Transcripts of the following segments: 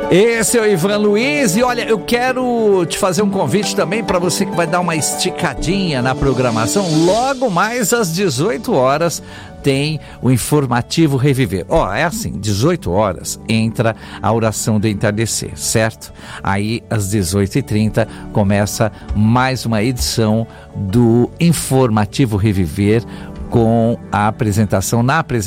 Esse é o Ivan Luiz e olha, eu quero te fazer um convite também para você que vai dar uma esticadinha na programação. Logo mais às 18 horas tem o Informativo Reviver. É assim, 18 horas entra a oração do entardecer, certo? Aí às 18h30 começa mais uma edição do Informativo Reviver com a apresentação,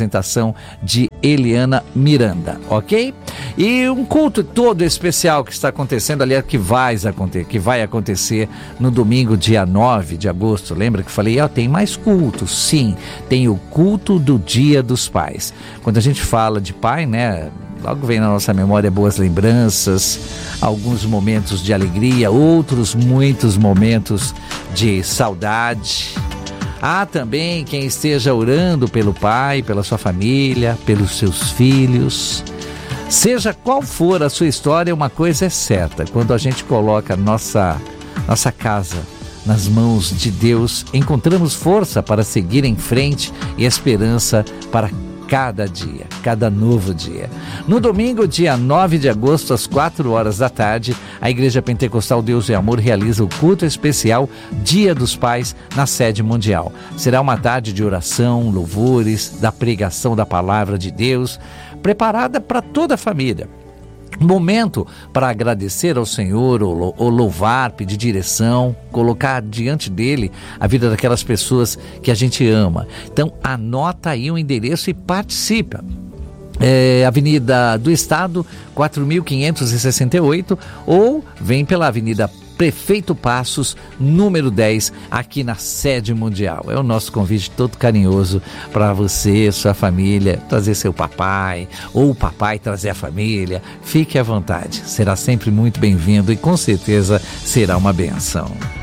de Eliana Miranda, ok? E um culto todo especial que está acontecendo, aliás, que vai acontecer no domingo, dia 9 de agosto. Lembra que falei, tem mais cultos? Sim, tem o culto do Dia dos Pais. Quando a gente fala de pai, né, logo vem na nossa memória boas lembranças, alguns momentos de alegria, outros muitos momentos de saudade. Há também quem esteja orando pelo pai, pela sua família, pelos seus filhos. Seja qual for a sua história, uma coisa é certa: quando a gente coloca nossa casa nas mãos de Deus, encontramos força para seguir em frente e esperança para cada dia, cada novo dia. No domingo, dia 9 de agosto, às 4 horas da tarde, a Igreja Pentecostal Deus e Amor realiza o culto especial Dia dos Pais na sede mundial. Será uma tarde de oração, louvores, da pregação da palavra de Deus, preparada para toda a família. Momento para agradecer ao Senhor, ou louvar, pedir direção, colocar diante dele a vida daquelas pessoas que a gente ama. Então anota aí o endereço e participa. Avenida do Estado 4.568, ou vem pela Avenida Prefeito Passos, número 10, aqui na sede mundial. É o nosso convite todo carinhoso para você, sua família, trazer seu papai, ou o papai trazer a família. Fique à vontade, será sempre muito bem-vindo e com certeza será uma bênção.